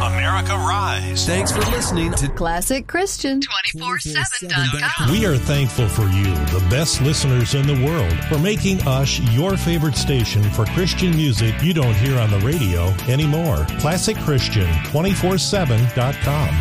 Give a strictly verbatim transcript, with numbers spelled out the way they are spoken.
America Rise. Thanks for listening to Classic Christian twenty-four seven dot com. We are thankful for you, the best listeners in the world, for making us your favorite station for Christian music you don't hear on the radio anymore. Classic Christian twenty-four seven dot com.